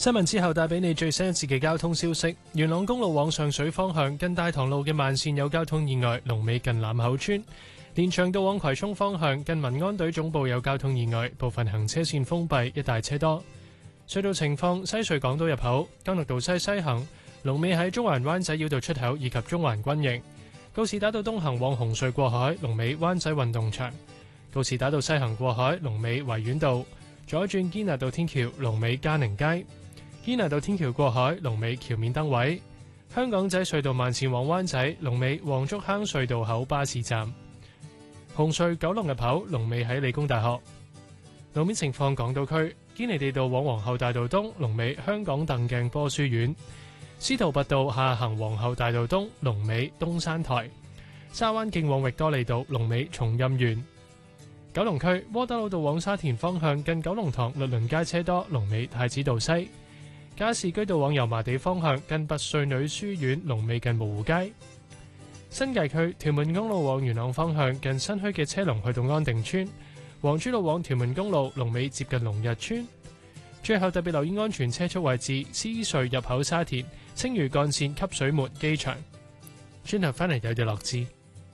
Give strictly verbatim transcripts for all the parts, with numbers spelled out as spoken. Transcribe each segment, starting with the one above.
新聞之後帶俾你最新一節嘅交通消息。元朗公路往上水方向近大棠路嘅慢線有交通意外，龍尾近欖口村。連翔道往葵涌方向近民安隊總部有交通意外，部分行車線封閉，一帶車多。隧道情況：西隧港島入口干諾道西西行，龍尾喺中環灣仔繞道出口以及中環軍營。告士打道東行往紅隧過海，龍尾灣仔運動場。告士打道西行過海，龍尾維園道。左轉堅拿道天橋，龍尾嘉寧街。堅拿道天橋過海，龍尾橋面燈位。香港仔隧道慢線往灣仔，龍尾黃竹坑隧道口巴士站。紅隧九龍入口，龍尾喺理工大學。路面情況：港島區堅尼地道往皇后大道東，龍尾香港鄧鏡波書院。司徒拔道下行皇后大道東，龍尾東山台。沙灣徑往域多利道，龍尾松蔭園。九龍區窩打老道往沙田方向近九龍塘律倫街車多，龍尾太子道西。加士居道往油麻地方向近拔萃女書院，龍尾近蕪湖街。新界區屯門公路往元朗方向近新墟嘅車龍去到安定村。黃珠路往屯門公路，龍尾接近龍日村。最後特別留意安全車速位置：獅隧入口沙田、青嶼幹線汲水末機場。轉頭返嚟有啲樂知。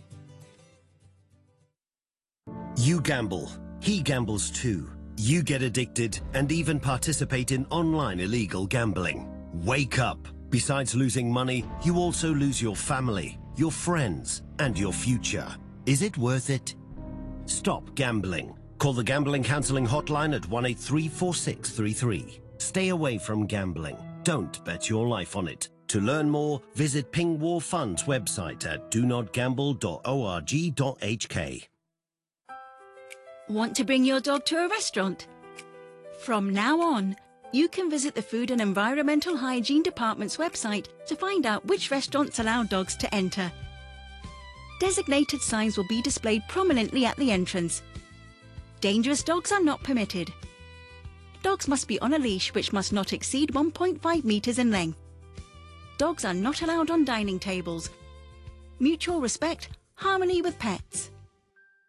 You gamble, he gambles too. You get addicted and even participate in online illegal gambling. Wake up. Besides losing money, you also lose your family, your friends, and your future. Is it worth it? Stop gambling. Call the Gambling Counseling Hotline at one eight three, four six three three. Stay away from gambling. Don't bet your life on it. To learn more, visit Ping War Fund's website at do not gamble dot org dot h k. Want to bring your dog to a restaurant? From now on, you can visit the Food and Environmental Hygiene Department's website to find out which restaurants allow dogs to enter. Designated signs will be displayed prominently at the entrance. Dangerous dogs are not permitted. Dogs must be on a leash which must not exceed one point five metres in length. Dogs are not allowed on dining tables. Mutual respect, harmony with pets.